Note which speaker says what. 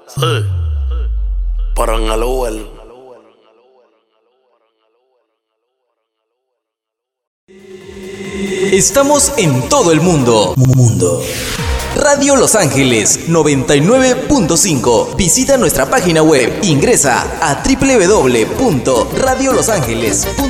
Speaker 1: Sí. Parangaluel.
Speaker 2: Estamos en todo el mundo. Radio Los Ángeles 99.5. Visita nuestra página web. Ingresa a www.radiolosangeles.com.